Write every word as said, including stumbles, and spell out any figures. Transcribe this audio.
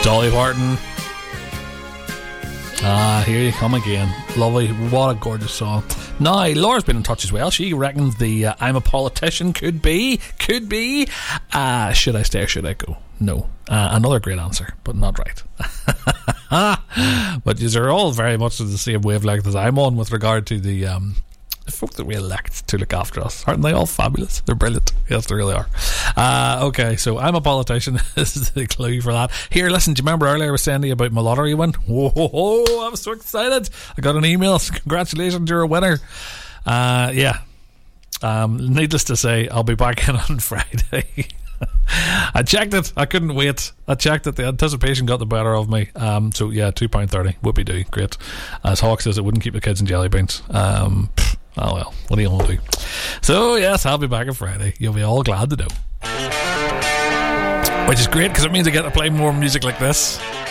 Dolly Parton. Ah, here you come again. Lovely. What a gorgeous song. Now, Laura's been in touch as well. She reckons the uh, I'm a Politician could be, could be, uh, should I stay or should I go? No. Uh, another great answer, but not right. But these are all very much the same wavelength as I'm on with regard to the um, the folk that we elect to look after us. Aren't they all fabulous? They're brilliant. Yes, they really are. Uh, okay, so I'm a Politician. This is the clue for that. Here, listen, do you remember earlier I was saying to you about my lottery win? Whoa, I'm so excited. I got an email. Congratulations, you're a winner. Uh, yeah. Um, needless to say, I'll be back in on Friday. I checked it. I couldn't wait. I checked it. The anticipation got the better of me. Um, so yeah, two pound thirty. Whoopie doo. Great. As Hawk says, it wouldn't keep the kids in jelly beans. Um, pff, oh well. What do you want to do? So yes, I'll be back on Friday. You'll be all glad to know. Which is great because it means I get to play more music like this.